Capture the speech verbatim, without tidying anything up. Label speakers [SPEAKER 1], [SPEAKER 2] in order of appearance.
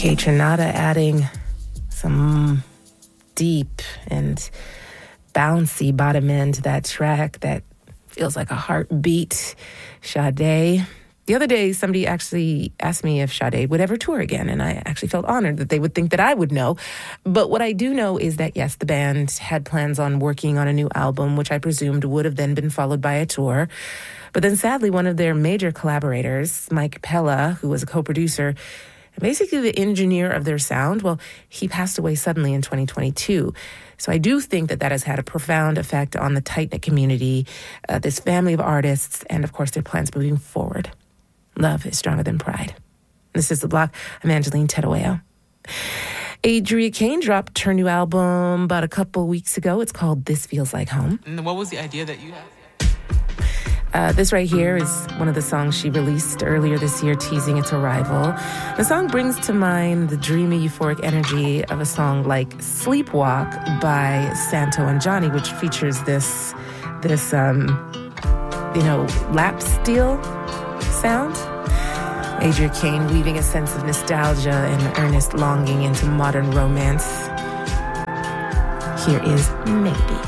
[SPEAKER 1] Kaytranada adding some deep and bouncy bottom end to that track that feels like a heartbeat. Sade. The other day, somebody actually asked me if Sade would ever tour again, and I actually felt honored that they would think that I would know. But what I do know is that, yes, the band had plans on working on a new album, which I presumed would have then been followed by a tour. But then, sadly, one of their major collaborators, Mike Pella, who was a co-producer, basically the engineer of their sound, well, he passed away suddenly in twenty twenty-two. So I do think that that has had a profound effect on the tight-knit community, uh, this family of artists, and, of course, their plans moving forward. Love is stronger than pride. This is The Block. I'm Angeline Tedoeo. Adria Kane dropped her new album about a couple weeks ago. It's called This Feels Like Home.
[SPEAKER 2] And what was the idea that you had?
[SPEAKER 1] Uh, this right here is one of the songs she released earlier this year, teasing its arrival. The song brings to mind the dreamy, euphoric energy of a song like Sleepwalk by Santo and Johnny, which features this, this um, you know, lap steel sound. Adria Kane weaving a sense of nostalgia and earnest longing into modern romance. Here is Maybe.